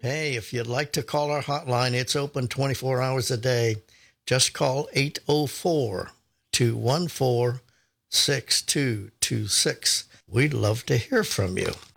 Hey, if you'd like to call our hotline, it's open 24 hours a day. Just call 804 214 6226. We'd love to hear from you.